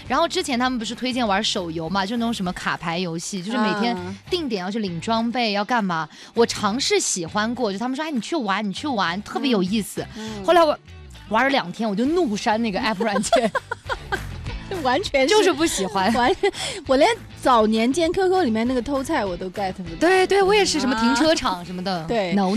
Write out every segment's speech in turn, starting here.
然后之前他们不是推荐玩手游嘛，就那种什么卡牌游戏，就是每天定点要去领装备，要干嘛？我尝试喜欢过，就他们说，哎，你去玩，特别有意思。后来我玩了2天，我就怒删那个 app 软件。 完全就是不喜欢， 我连早年间 QQ 里面那个偷菜我都 get 不到。 对，我也是什么停车场什么的。 对 ，no。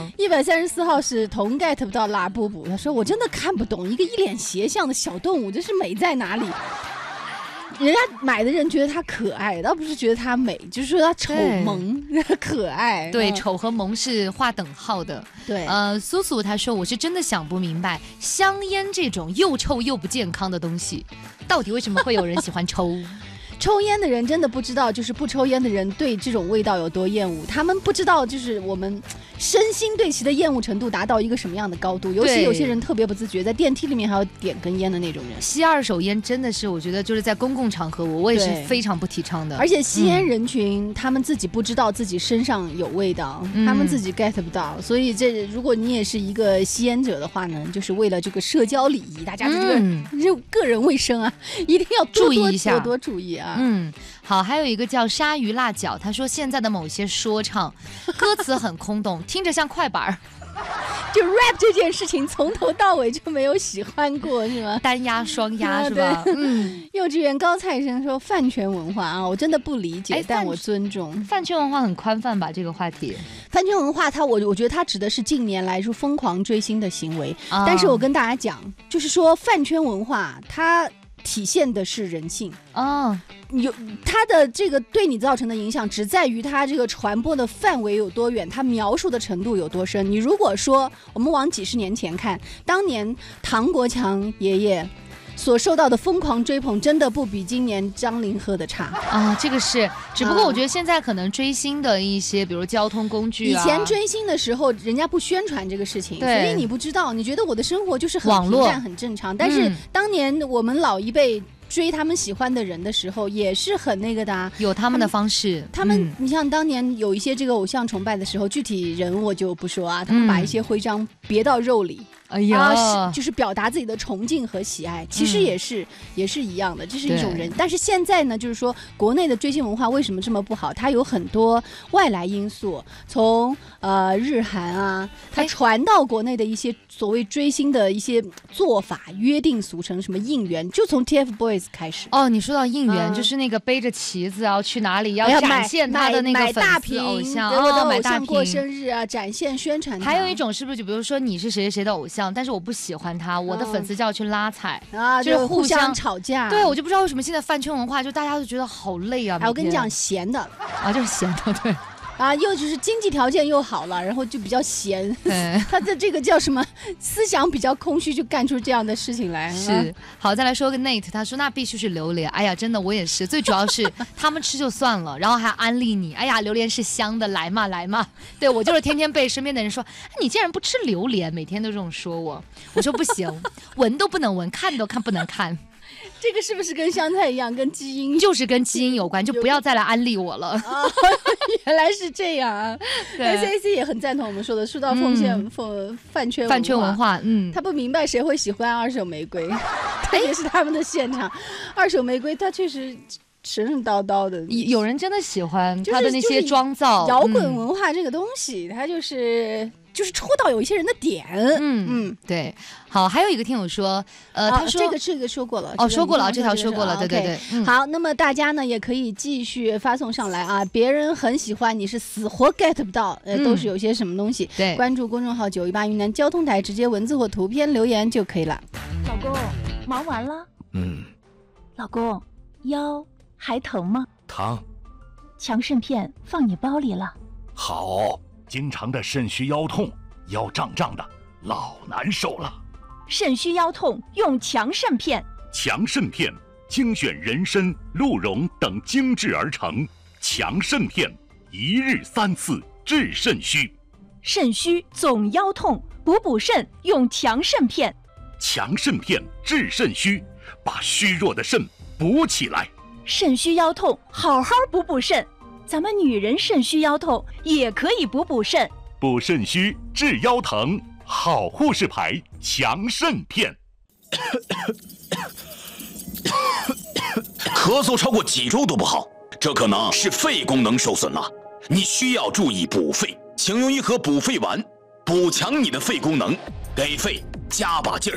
134号是同 get 不到拉布布，他说我真的看不懂一个一脸斜相的小动物，这是美在哪里？人家买的人觉得它可爱，倒不是觉得它美，就是说它丑萌可爱。 对，丑和萌是划等号的。 对， 苏苏他说我是真的想不明白，香烟这种又臭又不健康的东西，到底为什么会有人喜欢抽？ 抽烟的人真的不知道，就是不抽烟的人对这种味道有多厌恶，他们不知道就是我们身心对其的厌恶程度达到一个什么样的高度，尤其有些人特别不自觉，在电梯里面还要点根烟的那种人。 吸二手烟真的是我觉得就是在公共场合我也是非常不提倡的。 而且吸烟人群，他们自己不知道自己身上有味道，他们自己 get 不到，所以如果你也是一个吸烟者的话呢，就是为了这个社交礼仪，大家的这个个人卫生啊，一定要注意一下， 多注意啊。 好，还有一个叫鲨鱼辣椒，他说现在的某些说唱歌词很空洞，听着像快板。 就 rap 这件事情从头到尾就没有喜欢过是吗？ 单押双押是吧？ 幼稚园高材生说饭圈文化啊，我真的不理解，但我尊重。 饭圈文化很宽泛吧？这个话题， 饭圈文化我觉得它指的是近年来疯狂追星的行为，但是我跟大家讲，就是说饭圈文化它体现的是人性它的这个对你造成的影响只在于它这个传播的范围有多远，它描述的程度有多深。你如果说我们往几十年前看，当年唐国强爷爷所受到的疯狂追捧真的不比今年张凌喝的差啊，这个是，只不过我觉得现在可能追星的一些，比如交通工具以前追星的时候，人家不宣传这个事情，所以你不知道，你觉得我的生活就是很平淡、很正常。但是当年我们老一辈追他们喜欢的人的时候，也是很那个的啊， 有他们的方式。 他们，你像当年有一些这个偶像崇拜的时候，具体人我就不说啊，他们把一些徽章别到肉里。就是表达自己的崇敬和喜爱，其实也是一样的，这是一种人。但是现在呢，就是说国内的追星文化为什么这么不好？它有很多外来因素，从日韩啊，它传到国内的一些所谓追星的一些做法，约定俗成，什么应援，就从 TFBOYS 开始。 哦，你说到应援，就是那个背着旗子要去哪里，要展现他的那个粉丝偶像， 我的偶像过生日啊，展现宣传。 还有一种是不是就比如说你是谁谁的偶像？但是我不喜欢他，我的粉丝就要去拉踩啊， 就是互相吵架。 对，我就不知道为什么现在饭圈文化就大家都觉得好累啊。 我跟你讲，闲的啊，就是闲的，对。 又就是经济条件又好了，然后就比较闲，他的这个叫什么思想比较空虚，就干出这样的事情来。 是，好，再来说个 Nate， 他说那必须是榴莲。哎呀，真的我也是，最主要是他们吃就算了，然后还安利你，哎呀，榴莲是香的，来嘛来嘛。对，我就是天天被身边的人说，你竟然不吃榴莲，每天都这种说我。我说不行，闻都不能闻，看都不能看。 这个是不是跟香菜一样，跟基因？ 就是跟基因有关，就不要再来安利我了。 原来是这样啊。SAC 也很赞同我们说的，说到饭圈文化， 他不明白谁会喜欢二手玫瑰，特别是他们的现场。二手玫瑰它确实神神叨叨的， 有人真的喜欢他的那些妆造。 摇滚文化这个东西，它就是戳到有一些人的点。 对。好，还有一个听友说，他说这个说过了， 说过了，这条说过了，对。 好，那么大家呢也可以继续发送上来啊，别人很喜欢，你是死活 get 不到，都是有些什么东西。 对， 关注公众号918云南交通台，直接文字或图片留言就可以了。 老公，忙完了？老公，腰还疼吗？ 疼。 强肾片放你包里了。 好，经常的肾虚腰痛，腰胀胀的，老难受了。 肾虚腰痛用强肾片。 强肾片精选人参、鹿茸等精制而成，强肾片一日3次治肾虚。 肾虚总腰痛，补肾用强肾片。 强肾片治肾虚，把虚弱的肾补起来。 肾虚腰痛好好补肾，咱们女人肾虚腰痛也可以补肾。 补肾虚治腰疼，好护士牌强肾片。 咳嗽超过几周都不好，这可能是肺功能受损了，你需要注意补肺，请用一盒补肺丸，补强你的肺功能，给肺加把劲儿。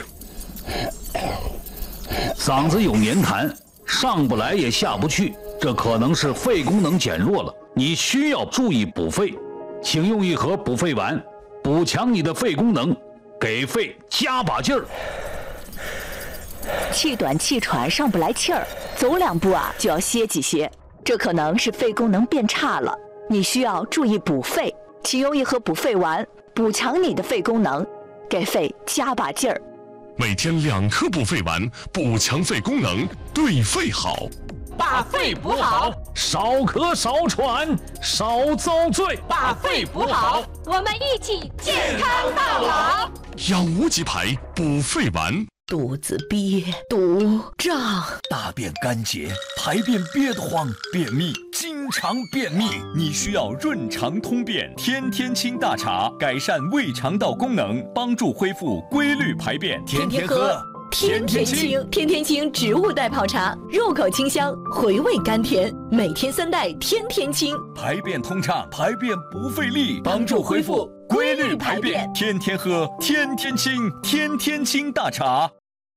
嗓子有黏痰，上不来也下不去，这可能是肺功能减弱了，你需要注意补肺，请用一盒补肺丸，补强你的肺功能，给肺加把劲儿。 气短气喘上不来气儿，走2步就要歇几歇，这可能是肺功能变差了，你需要注意补肺，请用一盒补肺丸，补强你的肺功能，给肺加把劲儿。 每天2颗补肺丸，补强肺功能，对肺好。 把肺补好， 少咳少喘少遭罪。 把肺补好，我们一起健康到老。 养无极牌补肺丸。 肚子憋、肚胀、 大便干结、排便憋得慌、便秘，经常便秘，你需要润肠通便天天清大茶，改善胃肠道功能，帮助恢复规律排便。天天喝天天清，天天清植物代泡茶，入口清香，回味甘甜，每天3袋天天清， 排便通畅，排便不费力，帮助恢复规律排便。天天喝天天清，天天清大茶。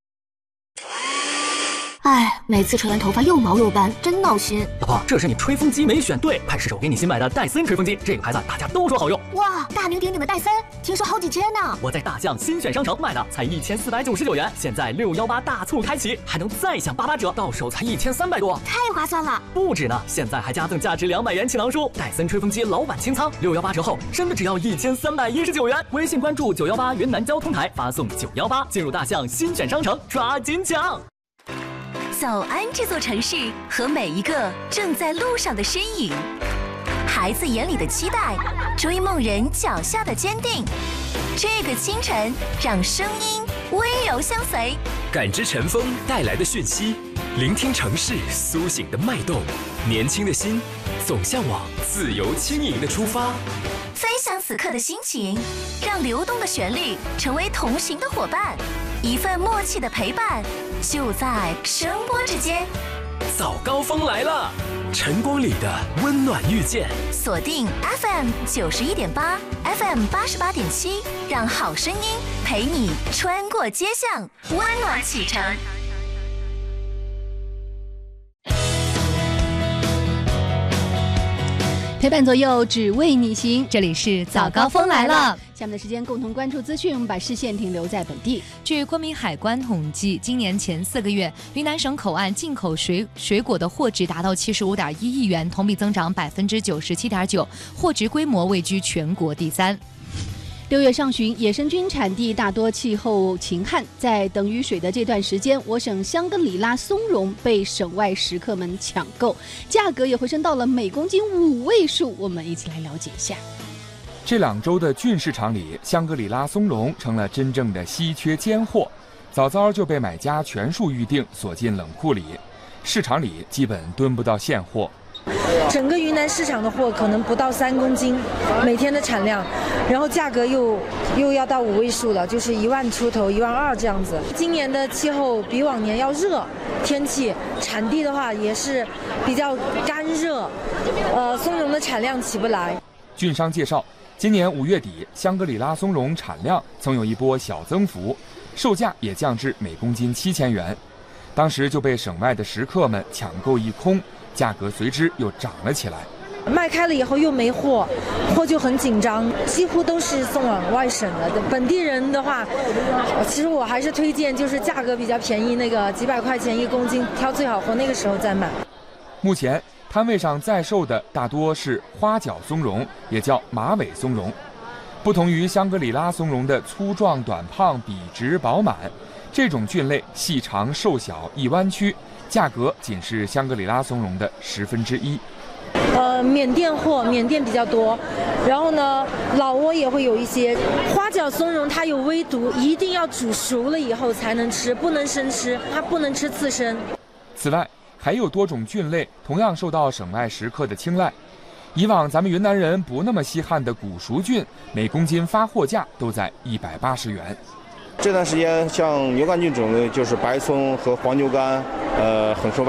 哎，每次吹完头发又毛又斑，真闹心。 老婆，这是你吹风机没选对，快试试我给你新买的戴森吹风机，这个牌子大家都说好用。 哇，大名鼎鼎的戴森，听说好几千呢。 我在大象新选商城买的，才1499元，现在618大促开启，还能再享88折，到手才1300多， 太划算了。 不止呢，现在还加赠价值200元锦囊书，戴森吹风机老板清仓，618折后真的只要1319元。微信关注918云南交通台，发送918进入大象新选商城，抓紧抢。 早安这座城市和每一个正在路上的身影，孩子眼里的期待，追梦人脚下的坚定。这个清晨，让声音温柔相随， 感知晨风带来的讯息，聆听城市苏醒的脉动。年轻的心总向往自由轻盈的出发。 分享此刻的心情，让流动的旋律成为同行的伙伴，一份默契的陪伴，就在声波之间。 早高峰来了，晨光里的温暖遇见。 锁定 FM 91.8 FM 88.7，让好声音陪你穿过街巷，温暖启程。 陪伴左右，只为你行。 这里是早高峰来了。 下面的时间，共同关注资讯，我们把视线停留在本地。 据昆明海关统计，今年前4个月，云南省口岸进口水果的货值达到75.1亿元，同比增长97.9%，货值规模位居全国第3。 6月上旬，野生菌产地大多气候晴旱，在等雨水的这段时间，我省香格里拉松茸被省外食客们抢购，价格也回升到了每公斤5位数。我们一起来了解一下。 这2周的菌市场里，香格里拉松茸成了真正的稀缺尖货，早早就被买家全数预定，锁进冷库里，市场里基本蹲不到现货。 整个云南市场的货可能不到3公斤每天的产量，然后价格又要到5位数了，就是1万出头1万2这样子。今年的气候比往年要热，天气产地的话也是比较干热，松茸的产量起不来。 菌商介绍，今年5月底，香格里拉松茸产量曾有一波小增幅，售价也降至每公斤7000元，当时就被省外的食客们抢购一空，价格随之又涨了起来。 卖开了以后又没货，货就很紧张，几乎都是送往外省了。本地人的话，其实我还是推荐就是价格比较便宜，那个几百块钱1公斤，挑最好货，那个时候再买。 目前摊位上在售的大多是花角松茸，也叫马尾松茸。不同于香格里拉松茸的粗壮短胖、笔直饱满，这种菌类细长瘦小易弯曲，价格仅是香格里拉松茸的1/10。 缅甸货，缅甸比较多，然后呢，老挝也会有一些。花角松茸它有微毒，一定要煮熟了以后才能吃，不能生吃，它不能吃刺身。 此外，还有多种菌类同样受到省外食客的青睐。以往咱们云南人不那么稀罕的古熟菌，每公斤发货价都在180元。 这段时间像牛肝菌种类，就是白松和黄牛肝，很受